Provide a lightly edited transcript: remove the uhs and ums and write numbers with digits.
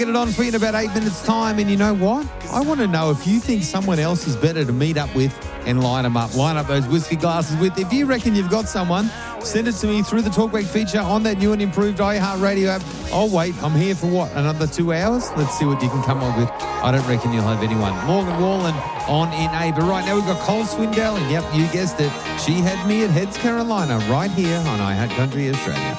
Get it on for you in about 8 minutes' time. And you know what? I want to know if you think someone else is better to meet up with and line up those whiskey glasses with. If you reckon you've got someone, send it to me through the Talkback feature on that new and improved iHeartRadio app. I'll wait. I'm here for what? Another 2 hours? Let's see what you can come up with. I don't reckon you'll have anyone. Morgan Wallen on in A. But right now we've got Cole Swindell. And yep, you guessed it. She had me at Heads, Carolina, right here on iHeart Country Australia.